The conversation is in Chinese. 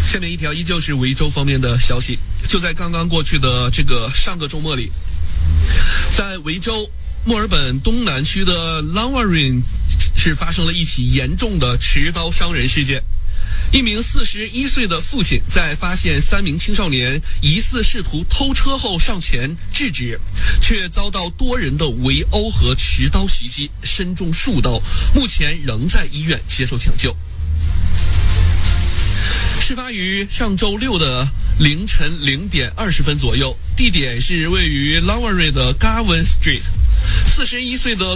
下面一条依旧是维州方面的消息，就在刚刚过去的上个周末里，在维州墨尔本东南区的 Lawarin 是发生了一起严重的持刀伤人事件。一名41岁的父亲在发现3名青少年疑似试图偷车后上前制止，却遭到多人的围殴和持刀袭击，身中数刀，目前仍在医院接受抢救。事发于上周六的凌晨0点20分左右，地点是位于 Lawarin 的 Garvin Street。41岁的